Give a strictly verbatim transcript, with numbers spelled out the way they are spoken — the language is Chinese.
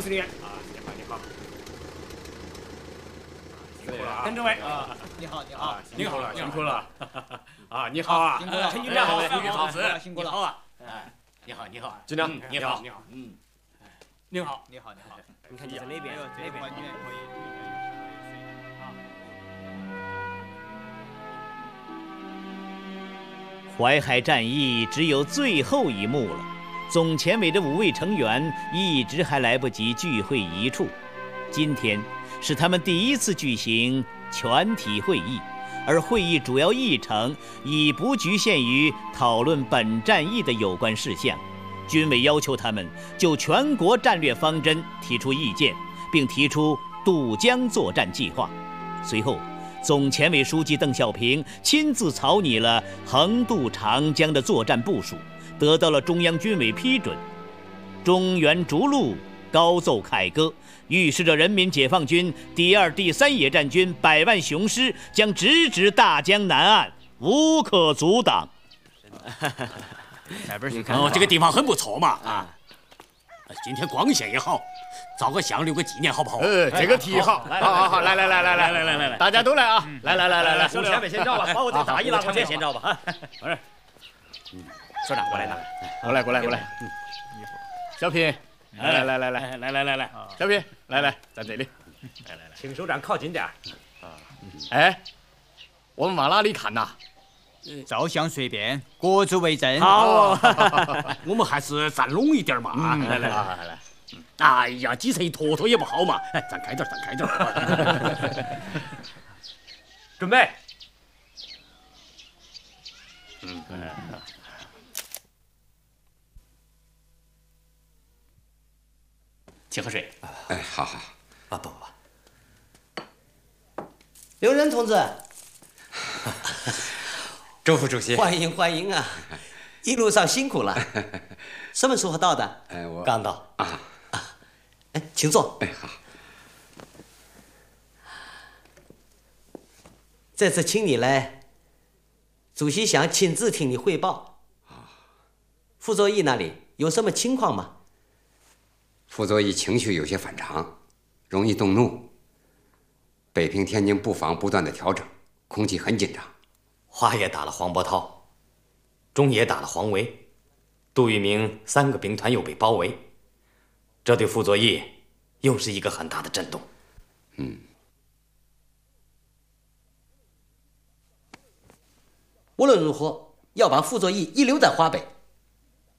就是你。啊，你好，你好。辛苦了啊！跟这位啊， 你好，你好， 辛苦了，辛苦了。啊，你好啊， 辛苦了， 陈局长好， 辛苦好子， 辛苦了， 你好啊。哎，你好，你好， 局长， 你好，你好，嗯，你好， 你好，你好。 你看你在那边， 这边环境可以。 淮海战役只有最后一幕了，总前委的五位成员一直还来不及聚会一处。今天是他们第一次举行全体会议，而会议主要议程已不局限于讨论本战役的有关事项。军委要求他们就全国战略方针提出意见，并提出渡江作战计划。随后，总前委书记邓小平亲自草拟了横渡长江的作战部署，得到了中央军委批准。中原逐鹿，高奏凯歌，预示着人民解放军第二、第三野战军百万雄师将直指大江南岸，无可阻挡。 下边去看。 哦，这个地方很不错嘛啊！今天光线也好，照个相留个纪念，好不好？ 呃，这个提议好，好好好，来来来来来来来来来，大家都来啊！来来来来来， 首先先照吧，把我这大衣拿过去， 先照吧啊！哎，嗯，首长过来拿， 过来过来过来，嗯，小平，来来来来来来来来， 小平，来来，在这里， 来来来，请首长靠近点。 啊，哎，我们往哪里看呐？ 照相随便，各自为证。 好，我们还是站拢一点嘛啊！来来来来来，哎呀，挤成一坨坨也不好嘛，站开点，站开点。准备。嗯。请喝水。 哎，好好。 啊，不不不。 刘仁同志。 周副主席， 欢迎欢迎啊！一路上辛苦了。什么时候到的？ 哎，我刚到啊啊！哎，请坐。 哎，好。 这次请你来，主席想亲自听你汇报。啊。傅作义那里有什么情况吗？ 傅作义情绪有些反常，容易动怒。北平、天津布防不断的调整，空气很紧张。 华也打了黄波涛，中也打了黄维，杜聿明三个兵团又被包围，这对傅作义又是一个很大的震动。 嗯。 无论如何，要把傅作义遗留在华北。